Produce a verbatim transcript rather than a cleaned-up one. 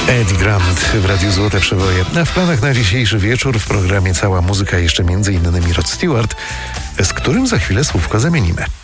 Eddie Grant w Radiu Złote Przeboje. A w planach na dzisiejszy wieczór w programie Cała Muzyka jeszcze między innymi Rod Stewart, z którym za chwilę słówko zamienimy.